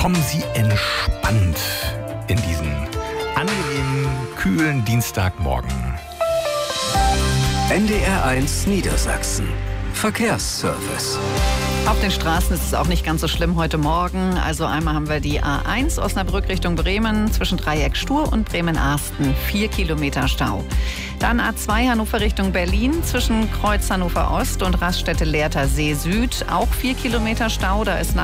kommen Sie entspannt in diesen angenehmen, kühlen Dienstagmorgen. NDR1 Niedersachsen. Verkehrsservice. Auf den Straßen ist es auch nicht ganz so schlimm heute Morgen. Also einmal haben wir die A1 Osnabrück Richtung Bremen zwischen Dreieck Stur und Bremen-Arsten. 4 Kilometer Stau. Dann A2 Hannover Richtung Berlin zwischen Kreuz Hannover Ost und Raststätte Lehrter See Süd. Auch 4 Kilometer Stau. Da ist nach